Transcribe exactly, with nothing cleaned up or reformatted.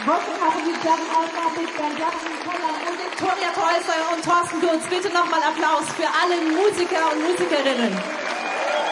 Working auch mit Jahren auch mit Jahren Collar Und Victoria Teusser und Thorsten Gürz, bitte nochmal Applaus für alle Musiker und Musikerinnen.